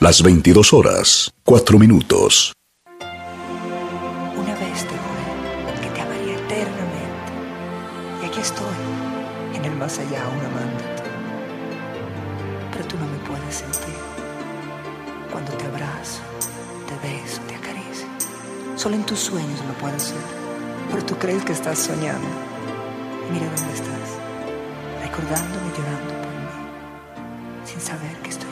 Las 22 horas, 4 minutos. Una vez te juré que te amaría eternamente. Y aquí estoy, en el más allá, aún amándote. Pero tú no me puedes sentir. Cuando te abrazo, te beso, te acaricio. Solo en tus sueños lo puedo hacer. Pero tú crees que estás soñando. Y mira dónde estás. Recordándome, llorando por mí. Sin saber que estoy